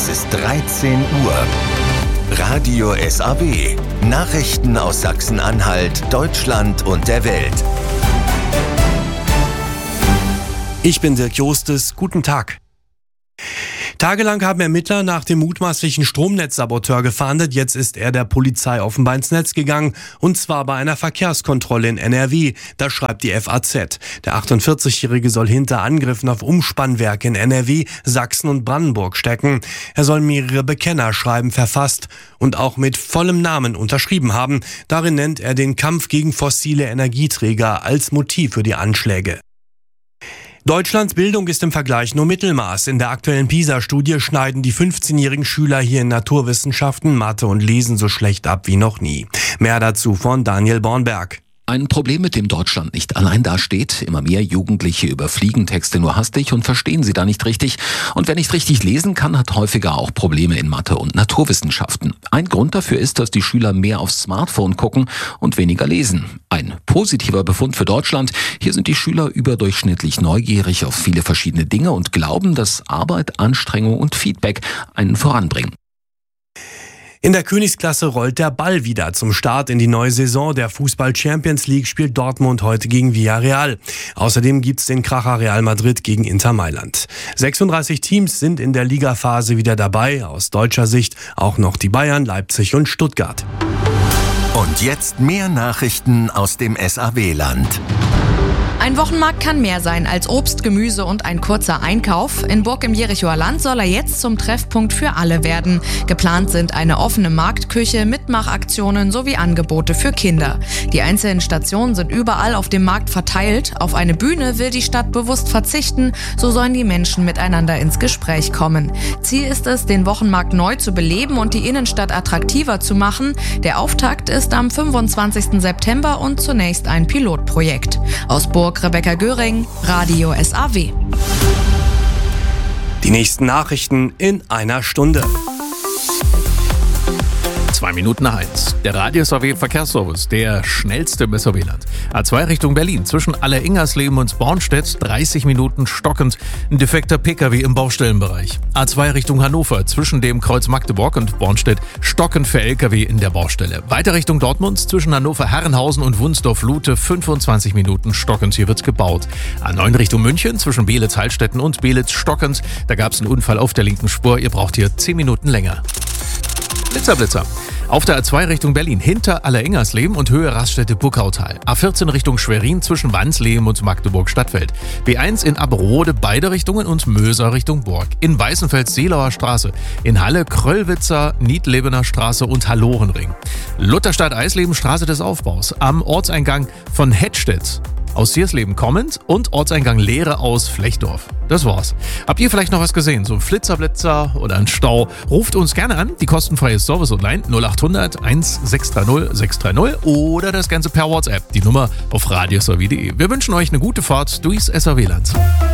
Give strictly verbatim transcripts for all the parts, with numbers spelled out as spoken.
Es ist dreizehn Uhr. Radio S A W. Nachrichten aus Sachsen-Anhalt, Deutschland und der Welt. Ich bin Dirk Jostes. Guten Tag. Tagelang haben Ermittler nach dem mutmaßlichen Stromnetzsaboteur gefahndet. Jetzt ist er der Polizei offenbar ins Netz gegangen. Und zwar bei einer Verkehrskontrolle in N R W. Das schreibt die F A Z. Der achtundvierzigjährige soll hinter Angriffen auf Umspannwerke in N R W, Sachsen und Brandenburg stecken. Er soll mehrere Bekennerschreiben verfasst und auch mit vollem Namen unterschrieben haben. Darin nennt er den Kampf gegen fossile Energieträger als Motiv für die Anschläge. Deutschlands Bildung ist im Vergleich nur Mittelmaß. In der aktuellen PISA-Studie schneiden die fünfzehnjährigen Schüler hier in Naturwissenschaften, Mathe und Lesen so schlecht ab wie noch nie. Mehr dazu von Daniel Bornberg. Ein Problem, mit dem Deutschland nicht allein dasteht. Immer mehr Jugendliche überfliegen Texte nur hastig und verstehen sie da nicht richtig. Und wer nicht richtig lesen kann, hat häufiger auch Probleme in Mathe und Naturwissenschaften. Ein Grund dafür ist, dass die Schüler mehr aufs Smartphone gucken und weniger lesen. Ein positiver Befund für Deutschland. Hier sind die Schüler überdurchschnittlich neugierig auf viele verschiedene Dinge und glauben, dass Arbeit, Anstrengung und Feedback einen voranbringen. In der Königsklasse rollt der Ball wieder. Zum Start in die neue Saison der Fußball-Champions League spielt Dortmund heute gegen Villarreal. Außerdem gibt's den Kracher Real Madrid gegen Inter Mailand. sechsunddreißig Teams sind in der Ligaphase wieder dabei. Aus deutscher Sicht auch noch die Bayern, Leipzig und Stuttgart. Und jetzt mehr Nachrichten aus dem S A W-Land. Ein Wochenmarkt kann mehr sein als Obst, Gemüse und ein kurzer Einkauf. In Burg im Jerichoer Land soll er jetzt zum Treffpunkt für alle werden. Geplant sind eine offene Marktküche, Mitmachaktionen sowie Angebote für Kinder. Die einzelnen Stationen sind überall auf dem Markt verteilt. Auf eine Bühne will die Stadt bewusst verzichten. So sollen die Menschen miteinander ins Gespräch kommen. Ziel ist es, den Wochenmarkt neu zu beleben und die Innenstadt attraktiver zu machen. Der Auftakt ist am fünfundzwanzigsten September und zunächst ein Pilotprojekt. Aus Burg Rebecca Göring, Radio S A W. Die nächsten Nachrichten in einer Stunde. Zwei Minuten nach eins. Der Radio S A W Verkehrsservice, der schnellste im S A W-Land. A zwei Richtung Berlin, zwischen Aller-Ingersleben und Bornstedt, dreißig Minuten stockend. Ein defekter P K W im Baustellenbereich. A zwei Richtung Hannover, zwischen dem Kreuz Magdeburg und Bornstedt, stockend für L K W in der Baustelle. Weiter Richtung Dortmund, zwischen Hannover-Herrenhausen und Wunsdorf-Lute, fünfundzwanzig Minuten stockend. Hier wird's gebaut. A neun Richtung München, zwischen Beelitz-Heilstätten und Beelitz-Stockend. Da gab's einen Unfall auf der linken Spur. Ihr braucht hier zehn Minuten länger. Blitzer, Blitzer. Auf der A zwei Richtung Berlin, hinter Aller-Ingersleben und Höhe Raststätte Buckautal. A vierzehn Richtung Schwerin, zwischen Wansleben und Magdeburg-Stadtfeld. B eins in Aberode, beide Richtungen und Möser Richtung Burg. In Weißenfels-Seelauer Straße. In Halle, Kröllwitzer, Niedlebener Straße und Hallorenring. Lutherstadt-Eisleben, Straße des Aufbaus. Am Ortseingang von Hettstedt aus Siersleben kommend und Ortseingang Lehre aus Flechdorf. Das war's. Habt ihr vielleicht noch was gesehen? So ein Flitzerblitzer oder ein Stau? Ruft uns gerne an. Die kostenfreie Service-Hotline null achthundert sechshundert sechshundert sechshundert oder das Ganze per WhatsApp. Die Nummer auf radio s a w punkt de. Wir wünschen euch eine gute Fahrt durchs S A W-Land.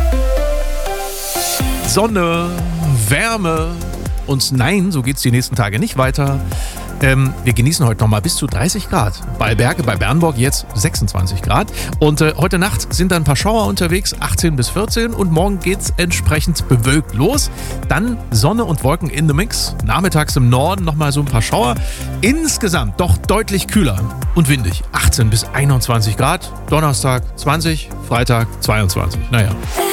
Sonne, Wärme und nein, so geht's die nächsten Tage nicht weiter. Ähm, wir genießen heute nochmal bis zu dreißig Grad. Bei Berge, bei Bernburg jetzt sechsundzwanzig Grad. Und äh, heute Nacht sind dann ein paar Schauer unterwegs, achtzehn bis vierzehn. Und morgen geht's entsprechend bewölkt los. Dann Sonne und Wolken in the Mix. Nachmittags im Norden nochmal so ein paar Schauer. Insgesamt doch deutlich kühler und windig. achtzehn bis einundzwanzig Grad. Donnerstag zwanzig, Freitag zweiundzwanzig. Naja.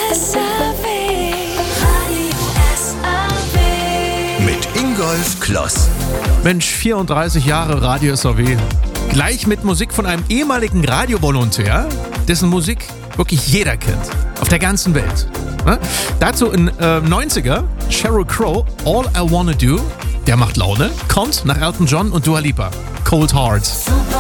Mit Ingolf Kloss. Mensch, vierunddreißig Jahre Radio S A W. Gleich mit Musik von einem ehemaligen Radiovolontär, dessen Musik wirklich jeder kennt. Auf der ganzen Welt. Ne? Dazu in äh, neunziger, Sheryl Crow, All I Wanna Do. Der macht Laune. Kommt nach Elton John und Dua Lipa. Cold Heart.